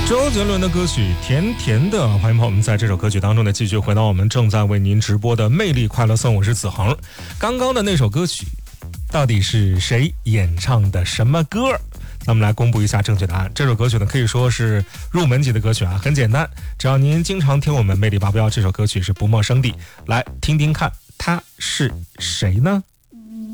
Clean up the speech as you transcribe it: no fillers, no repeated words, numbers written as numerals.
周杰伦的歌曲《甜甜的》，欢迎朋友们在这首歌曲当中呢继续回到我们正在为您直播的魅力快乐颂，我是子恒。刚刚的那首歌曲到底是谁演唱的什么歌？咱们来公布一下正确答案。这首歌曲呢可以说是入门级的歌曲啊，很简单，只要您经常听我们魅力881，这首歌曲是不陌生的。来听听看，它是谁呢？